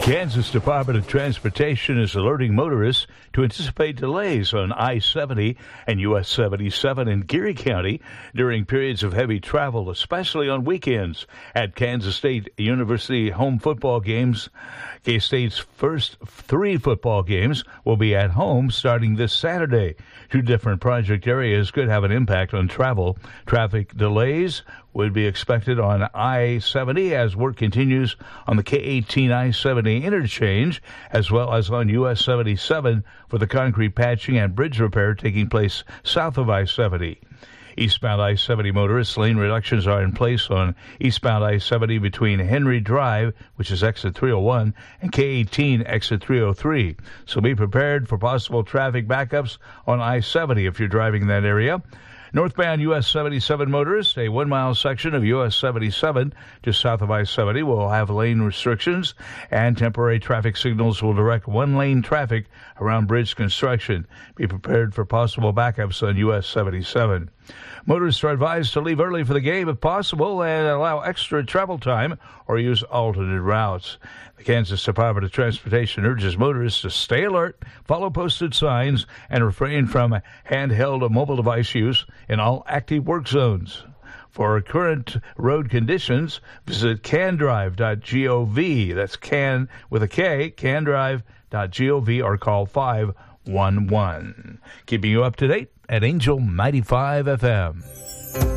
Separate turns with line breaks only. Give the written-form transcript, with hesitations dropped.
Kansas Department of Transportation is alerting motorists to anticipate delays on I-70 and US 77 in Geary County during periods of heavy travel, especially on weekends. At Kansas State University home football games, K-State's first 3 football games will be at home starting this Saturday. 2 different project areas could have an impact on travel. Traffic delays would be expected on I-70 as work continues on the K-18 I-70 interchange, as well as on US 77 for the concrete patching and bridge repair taking place south of I-70. Eastbound I-70 motorists, lane reductions are in place on eastbound I-70 between Henry Drive, which is exit 301, and K-18 exit 303. So be prepared for possible traffic backups on I-70 if you're driving in that area. Northbound US 77 motorists, a 1-mile section of US 77 just south of I-70 will have lane restrictions, and temporary traffic signals will direct one-lane traffic around bridge construction. Be prepared for possible backups on US 77. Motorists are advised to leave early for the game if possible and allow extra travel time or use alternate routes. The Kansas Department of Transportation urges motorists to stay alert, follow posted signs, and refrain from handheld mobile device use in all active work zones. For current road conditions, visit candrive.gov. That's can with a K, candrive.gov, or call 511. Keeping you up to date at Angel 95 FM.